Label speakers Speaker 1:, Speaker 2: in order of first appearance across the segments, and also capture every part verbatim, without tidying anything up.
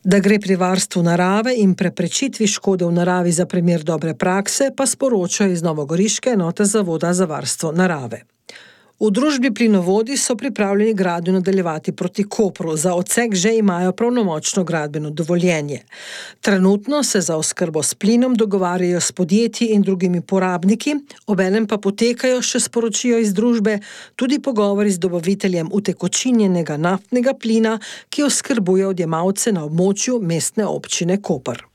Speaker 1: Da gre pri varstvu narave in preprečitvi škode v naravi za primer dobre prakse, pa sporočajo iz novogoriške enote Zavoda za varstvo narave. V družbi Plinovodi so pripravljeni gradnjo nadaljevati proti Kopru, za odsek že imajo pravnomočno gradbeno dovoljenje. Trenutno se za oskrbo s plinom dogovarjajo s podjetji in drugimi porabniki, obenem pa potekajo, še sporočijo iz družbe, tudi pogovori z dobaviteljem utekočinjenega naftnega plina, ki oskrbuje odjemalce na območju mestne občine Koper.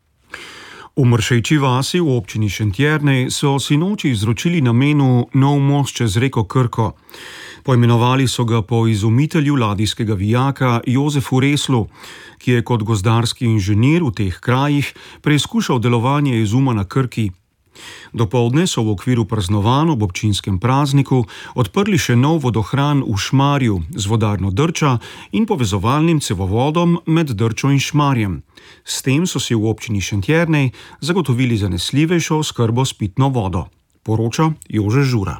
Speaker 2: V Mršejči vasi v občini Šentjernej so sinoči izročili namenu nov most čez reko Krko. Poimenovali so ga po izumitelju ladijskega vijaka Jozefu Reslu, ki je kot gozdarski inženir v teh krajih preizkušal delovanje izuma na Krki. Dopoldne so v okviru praznovanj ob občinskem prazniku odprli še nov vodohran v Šmarju z vodarno Drča in povezovalnim cevovodom med Drčo in Šmarjem. S tem so si v občini Šentjernej zagotovili zanesljivejšo oskrbo s pitno vodo, poroča Jože Žura.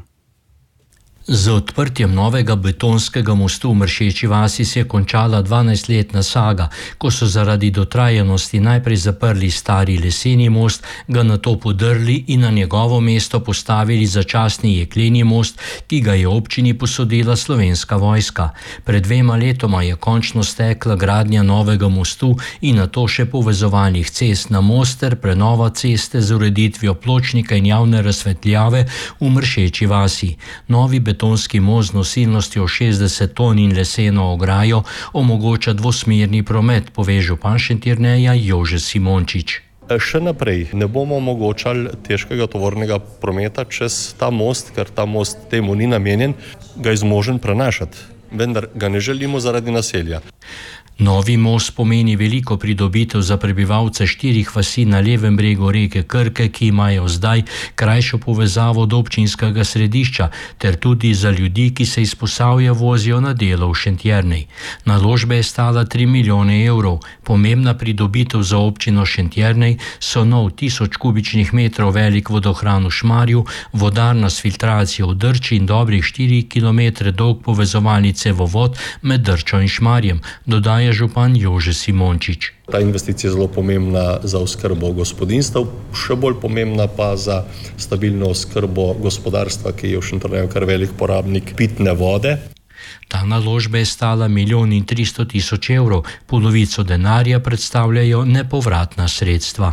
Speaker 3: Z odprtjem novega betonskega mostu v Mršeči vasi se je končala dvanajstletna saga, ko so zaradi dotrajanosti najprej zaprli stari leseni most, ga nato podrli in na njegovo mesto postavili začasni jekleni most, ki ga je občini posodila Slovenska vojska. Pred dvema letoma je končno stekla gradnja novega mostu in nato še povezovalnih cest na most ter prenova ceste z ureditvijo pločnika in javne razsvetljave v Mršeči vasi. Novi betonski most z nosilnostjo šestdeset ton in leseno ograjo omogoča dvosmerni promet, pove župan Šentjerneja Jože Simončič.
Speaker 4: Še naprej ne bomo omogočali težkega tovornega prometa čez ta most, ker ta most temu ni namenjen, ga je zmožen prenašati, vendar ga ne želimo zaradi naselja.
Speaker 3: Novi most pomeni veliko pridobitev za prebivalce štirih vasi na levem bregu reke Krke, ki imajo zdaj krajšo povezavo do občinskega središča, ter tudi za ljudi, ki se iz Posavja vozijo na delo v Šentjernej. Naložba je stala tri milijone evrov. Pomembna pridobitev za občino Šentjernej so nov tisoč kubičnih metrov velik vodohran v Šmarju, vodarna s filtracijo v Drči in dobrih štiri kilometre dolg povezovalni cevovod med Drčo in Šmarjem, dodaja župan Jože Simončič.
Speaker 4: Ta investicija je zelo pomembna za oskrbo gospodinjstev, še bolj pomembna pa za stabilno oskrbo gospodarstva, ki je v Šentjerneju kar velik porabnik pitne vode.
Speaker 3: Ta naložba je stala milijon in tristo tisoč evrov, polovico denarja predstavljajo nepovratna sredstva.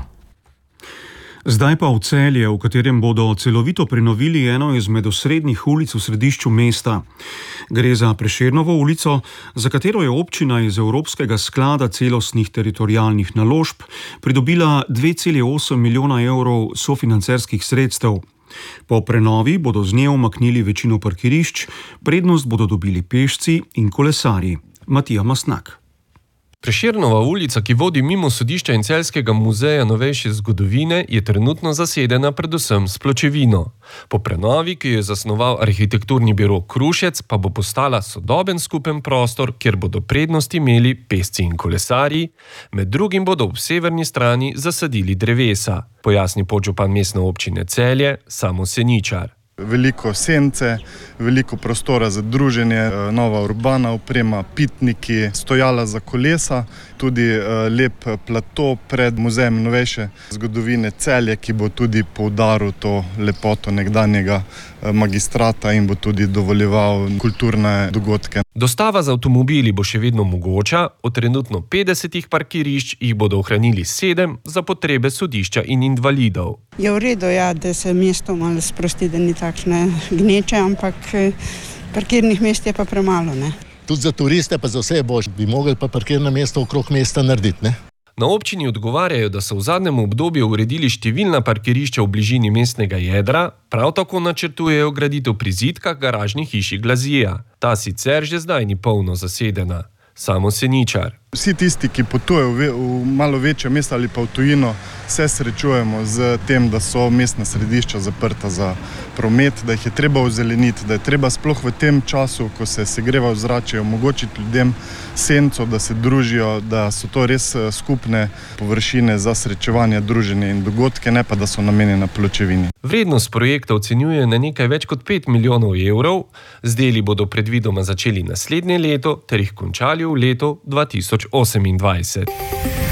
Speaker 2: Zdaj pa v Celje, v katerem bodo celovito prenovili eno izmed osrednjih ulic v središču mesta. Gre za Prešernovo ulico, za katero je občina iz Evropskega sklada celostnih teritorialnih naložb pridobila dve celi osem milijona evrov sofinancerskih sredstev. Po prenovi bodo z nje umaknili večino parkirišč, prednost bodo dobili pešci in kolesarji. Matija Mastnak.
Speaker 5: Prešernova ulica, ki vodi mimo sodišča in Celjskega muzeja novejše zgodovine, je trenutno zasedena predvsem s pločevino. Po prenovi, ki jo je zasnoval arhitekturni biro Krušec, pa bo postala sodoben skupen prostor, kjer bodo prednost imeli pešci in kolesarji, med drugim bodo v severni strani zasadili drevesa, pojasni podžupan mestne občine Celje Samo Seničar.
Speaker 6: Veliko sence, veliko prostora za druženje, nova urbana oprema, pitniki, stojala za kolesa, tudi lep plato pred muzejem novejše zgodovine Celje, ki bo tudi poudaril to lepoto nekdanjega magistrata in bo tudi dovoljeval kulturne dogodke.
Speaker 5: Dostava z avtomobili bo še vedno mogoča, od trenutno petdesetih parkirišč jih bodo ohranili sedem za potrebe sodišča in invalidov.
Speaker 7: Je v redu, ja, da se mesto malo sprosti, da ni takšne gneče, ampak parkirnih mest je pa premalo, ne?
Speaker 8: Tudi za turiste, pa za vse boš, bi mogli pa parkirna mesta okrog mesta narediti, ne?
Speaker 5: Na občini odgovarjajo, da so v zadnjem obdobju uredili številna parkirišča v bližini mestnega jedra, prav tako načrtujejo graditev prizidka garažni hiši Glazija. Ta sicer že zdaj ni polno zasedena. Samo Seničar.
Speaker 6: Vsi tisti, ki potujejo v, v malo večje mesta ali pa v tujino, se srečujemo z tem, da so mestna središča zaprta za promet, da jih je treba ozeleniti, da je treba sploh v tem času, ko se segreva ozračje, omogočiti ljudem senco, da se družijo, da so to res skupne površine za srečevanje, druženje in dogodke, ne pa da so namenjene pločevini.
Speaker 5: Vrednost projekta ocenjuje na nekaj več kot pet milijonov evrov, z deli bodo predvidoma začeli naslednje leto ter jih končali v letu dva tisoč osemindvajset.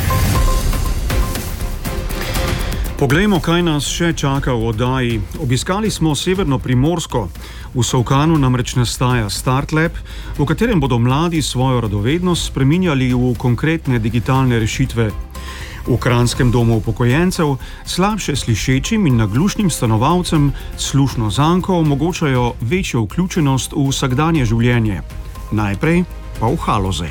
Speaker 2: Poglejmo, kaj nas še čaka v oddaji. Obiskali smo severno Primorsko. V Solkanu namreč nastaja StartLab, v katerem bodo mladi svojo radovednost spreminjali v konkretne digitalne rešitve. V Kranjskem domu upokojencev slabše slišečim in naglušnim stanovalcem slušno zanko omogočajo večjo vključenost v vsakdanje življenje. Najprej pa v Haloze.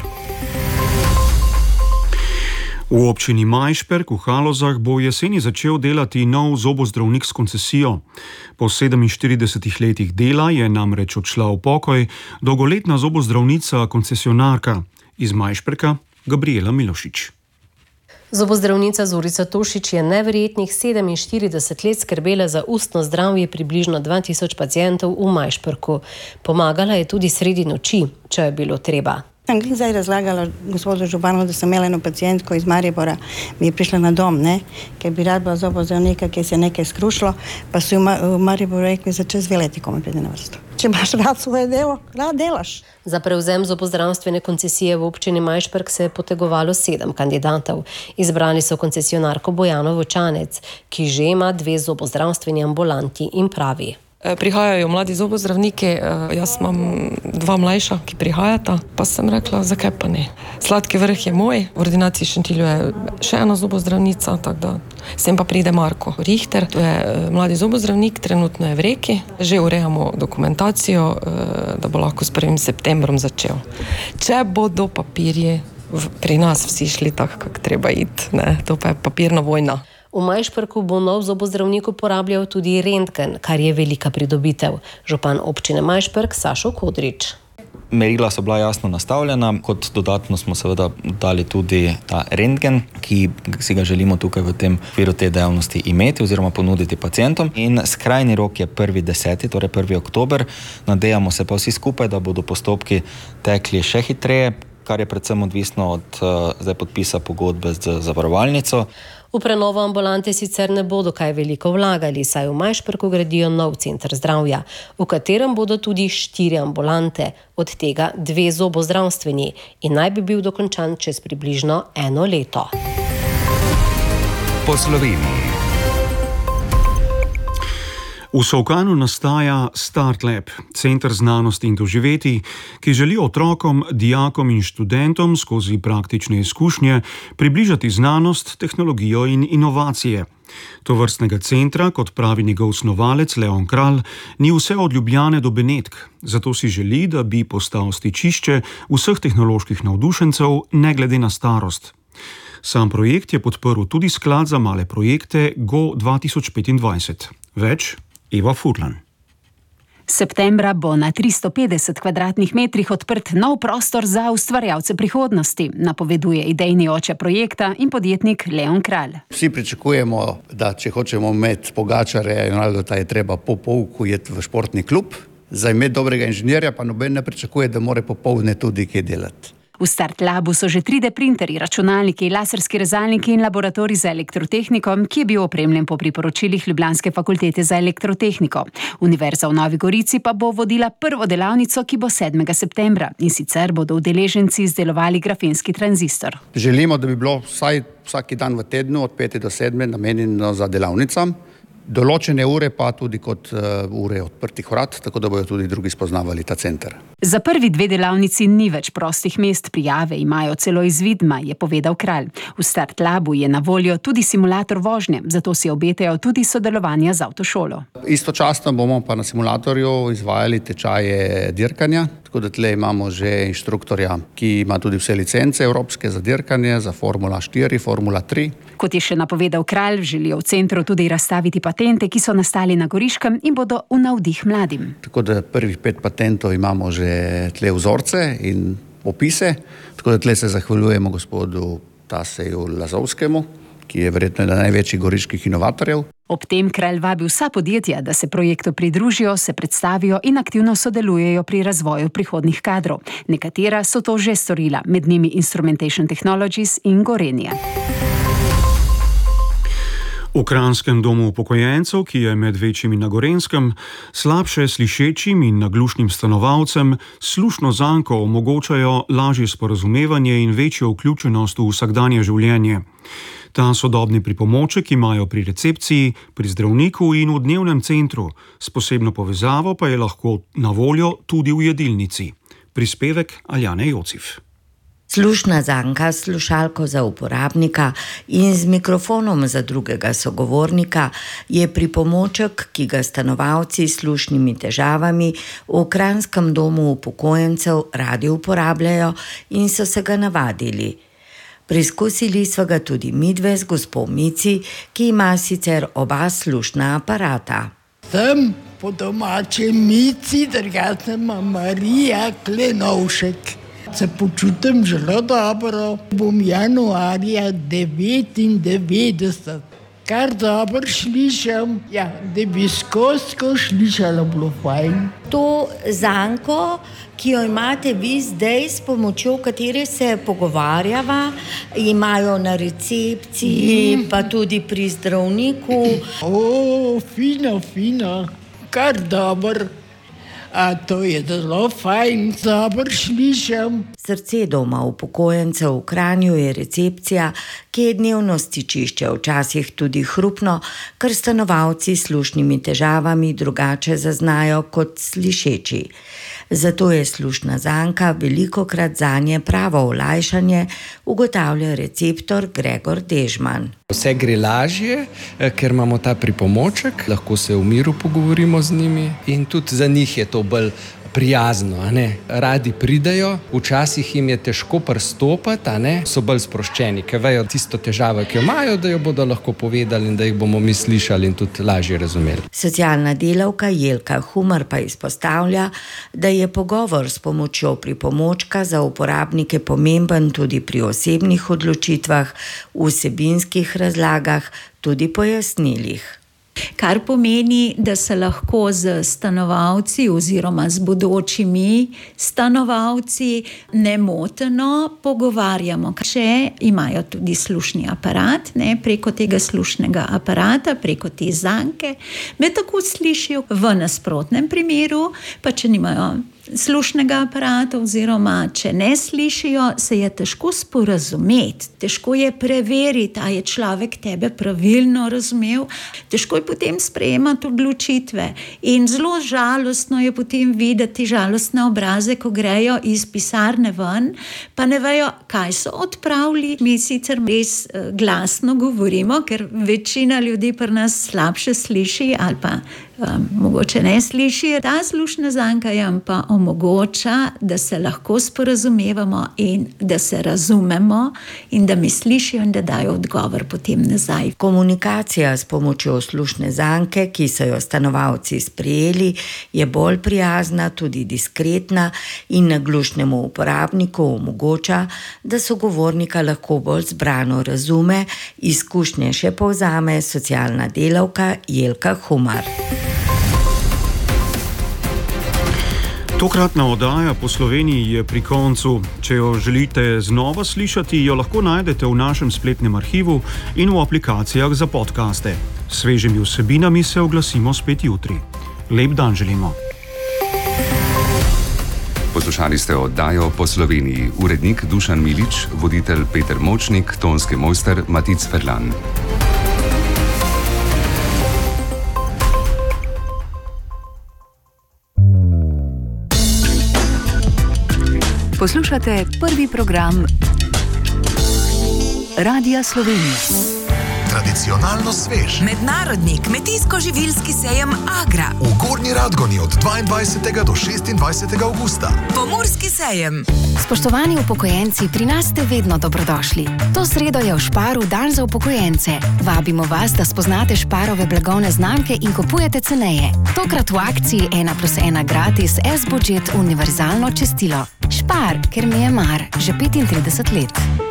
Speaker 2: V občini Majšperk v Halozah bo jeseni začel delati nov zobozdravnik s koncesijo. Po sedeminštiridesetih letih dela je namreč odšla v pokoj dolgoletna zobozdravnica koncesionarka iz Majšperka Gabriela Milošič.
Speaker 9: Zobozdravnica Zorica Tošič je neverjetnih sedeminštirideset let skrbela za ustno zdravje približno dva tisoč pacientov v Majšperku. Pomagala je tudi sredi noči, če je bilo treba.
Speaker 10: Sem zdaj razlagala gospodu županu, da sem imela eno pacijentko iz Maribora, mi je prišla na dom, ne, ker bi rad bila zobozdravnika, ker se je nekaj skrušilo, pa so v Mariboru rekli, za čez dve leti kome pride na vrsto. Če imaš rad svoje delo, rad delaš.
Speaker 9: Za prevzem zobozdravstvene koncesije v občini Majšperk se je potegovalo sedem kandidatov. Izbrali so koncesionarko Bojano Vočanec, ki že ima dve zobozdravstveni ambulanti in pravi.
Speaker 11: Prihajajo mladi zobozdravniki, jaz imam dva mlajša, ki prihajata, pa sem rekla, zakaj pa ne. Sladki vrh je moj, v ordinaciji Šentilju je še ena zobozdravnica, tako da sem pa pride Marko Richter, to je mladi zobozdravnik, trenutno je v Reki, že urejamo dokumentacijo, da bo lahko s prvim septembrom začel. Če bodo papirji pri nas vsi šli tako, kako treba iti, ne, to pa je papirna vojna.
Speaker 9: V Majšperku bo nov zobozdravnik uporabljal tudi rentgen, kar je velika pridobitev. Župan občine Majšperk Sašo Kodrič.
Speaker 12: Merila so bila jasno nastavljena, kot dodatno smo seveda dali tudi ta rentgen, ki si ga želimo tukaj v tem okviru te dejavnosti imeti oziroma ponuditi pacientom. In skrajni rok je prvi deseti, torej prvi oktober. Nadejamo se pa vsi skupaj, da bodo postopki tekli še hitreje, kar je predvsem odvisno od uh, zdaj podpisa pogodbe z zavarovalnico.
Speaker 9: V prenovo ambulante sicer ne bodo kaj veliko vlagali, saj v Majšperku gradijo nov center zdravja, v katerem bodo tudi štiri ambulante, od tega dve zobozdravstveni in naj bi bil dokončan čez približno eno leto.
Speaker 2: Po Sloveniji. V Solkanu nastaja StartLab, center znanosti in doživetij, ki želi otrokom, dijakom in študentom skozi praktične izkušnje približati znanost, tehnologijo in inovacije. Tovrstnega centra, kot pravi njegov snovalec Leon Kralj, ni vse od Ljubljane do Benetk, zato si želi, da bi postal stičišče vseh tehnoloških navdušencev, ne glede na starost. Sam projekt je podprl tudi sklad za male projekte Go dva tisoč petindvajset. Več Eva Furlan.
Speaker 13: Septembra bo na tristo petdeset kvadratnih metrih odprt nov prostor za ustvarjalce prihodnosti, napoveduje idejni oče projekta in podjetnik Leon Kralj.
Speaker 14: Vsi pričakujemo, da če hočemo imeti Pogačarja in Ronalda, je treba po pouku jeti v športni klub. Za imeti dobrega inženirja pa noben ne pričakuje, da mora popoldne tudi kaj delati.
Speaker 13: V StartLabu so že tri D printerji, računalniki, laserski rezalniki in laboratorij za elektrotehniko, ki je bil opremljen po priporočilih Ljubljanske fakultete za elektrotehniko. Univerza v Novi Gorici pa bo vodila prvo delavnico, ki bo sedmega septembra, in sicer bodo udeleženci izdelovali grafenski tranzistor.
Speaker 14: Želimo, da bi bilo vsaj vsaki dan v tednu od pete do sedme namenjeno za delavnicam. Določene ure pa tudi kot uh, ure odprtih vrat, tako da bodo tudi drugi spoznavali ta center.
Speaker 13: Za prvi dve delavnici ni več prostih mest, prijave imajo celo iz Vidma, je povedal Kralj. V StartLabu je na voljo tudi simulator vožnje, zato si obetajo tudi sodelovanja z avtošolo.
Speaker 14: Istočasno bomo pa na simulatorju izvajali tečaje dirkanja, tako da tle imamo že inštruktorja, ki ima tudi vse licence evropske za dirkanje, za Formula štiri, Formula tri.
Speaker 13: Kot je še napovedal Kralj, želijo v centru tudi razstaviti patente, ki so nastali na Goriškem in bodo v navdih mladim.
Speaker 14: Tako da prvih pet patentov imamo že tle vzorce in opise, tako da tle se zahvaljujemo gospodu Taseju Lazovskemu, ki je verjetno eden največjih goriških inovatorjev.
Speaker 13: Ob tem Kralj vabi vsa podjetja, da se projektu pridružijo, se predstavijo in aktivno sodelujejo pri razvoju prihodnjih kadrov. Nekatera so to že storila, med njimi Instrumentation Technologies in Gorenje.
Speaker 2: V Kranjskem domu upokojencev, ki je med večjimi na Gorenjskem, slabše slišečim in naglušnim stanovalcem slušno zanko omogočajo lažje sporazumevanje in večjo vključenost v vsakdanje življenje. Ta sodobni pripomoček imajo pri recepciji, pri zdravniku in v dnevnem centru, s posebno povezavo pa je lahko na voljo tudi v jedilnici. Prispevek Aljane Jocif.
Speaker 15: Slušna zanka s slušalko za uporabnika in z mikrofonom za drugega sogovornika je pripomoček, ki ga stanovalci s slušnimi težavami v Kranjskem domu upokojencev radi uporabljajo in so se ga navadili. Preizkusili sva ga tudi midve z gospo Mici, ki ima sicer oba slušna aparata.
Speaker 16: Sem po domači Mici, drugače ima Marija Klenovšek. Se počutim zelo dobro. Bom januarja devetindevetdeset. Kar dobro slišam, ja, da bi skozi slišala, bilo fajn.
Speaker 15: To zanko, ki jo imate vi zdaj, s pomočjo katere se pogovarjava, imajo na recepciji, mm. pa tudi pri zdravniku.
Speaker 16: O, fino, fino, kar dobro. A to je zelo fajn, dobro slišam.
Speaker 15: Srce doma upokojencev v Kranju je recepcija, ki je dnevno stičišče, včasih tudi hrupno, ker stanovalci s slušnimi težavami drugače zaznajo kot slišeči. Zato je slušna zanka velikokrat zanje pravo olajšanje, ugotavlja receptor Gregor Dežman.
Speaker 17: Vse gre lažje, ker imamo ta pripomoček, lahko se v miru pogovorimo z njimi in tudi za njih je to bolj prijazno, a ne? Radi pridejo, včasih jim je težko pristopati, a ne? So bolj sproščeni, ker vejo tisto težavo, ki jo imajo, da jo bodo lahko povedali in da jih bomo mi slišali in tudi lažje razumeli.
Speaker 15: Socialna delavka Jelka Humar pa izpostavlja, da je pogovor s pomočjo pripomočka za uporabnike pomemben tudi pri osebnih odločitvah, vsebinskih razlagah, tudi pojasnilih.
Speaker 18: Kar pomeni, da se lahko z stanovalci oziroma z bodočimi stanovalci nemoteno pogovarjamo. Če imajo tudi slušni aparat, ne, preko tega slušnega aparata, preko te zanke, me tako slišijo. V nasprotnem primeru, pa če nimajo slušnega aparata oziroma če ne slišijo, se je težko sporazumeti. Težko je preveriti, a je človek tebe pravilno razumel. Težko je potem sprejemati odločitve. In zelo žalostno je potem videti žalostne obraze, ko grejo iz pisarne ven, pa ne vejo, kaj so odpravili. Mi sicer res glasno govorimo, ker večina ljudi pri nas slabše sliši ali pa um, mogoče ne sliši. Ta slušna zanka jim pa omogoča, da se lahko sporazumevamo in da se razumemo in da mi slišijo in da dajo odgovor potem nazaj.
Speaker 15: Komunikacija s pomočjo slušne zanke, ki so jo stanovalci sprejeli, je bolj prijazna, tudi diskretna in naglušnemu uporabniku omogoča, da sogovornika lahko bolj zbrano razume, izkušnje še povzame socialna delavka Jelka Humar.
Speaker 2: Tokratna oddaja po Sloveniji je pri koncu. Če jo želite znova slišati, jo lahko najdete v našem spletnem arhivu in v aplikacijah za podcaste. S svežimi vsebinami se oglasimo spet jutri. Lep dan želimo.
Speaker 19: Poslušali ste oddajo po Sloveniji. Urednik Dušan Milič, voditelj Peter Močnik, tonski mojster Matic Ferlan.
Speaker 20: Poslušate prvi program Radia Slovenija.
Speaker 21: Tradicionalno svež.
Speaker 22: Mednarodni kmetijsko-živilski sejem Agra.
Speaker 21: V Gornji Radgoni od dvaindvajsetega do šestindvajsetega avgusta.
Speaker 22: Pomurski sejem.
Speaker 20: Spoštovani upokojenci, pri nas ste vedno dobrodošli. To sredo je v Šparu dan za upokojence. Vabimo vas, da spoznate Šparove blagovne znamke in kupujete ceneje. Tokrat v akciji ena plus ena gratis S-Budget univerzalno čistilo. Špar, ker mi je mar, že petintrideset let.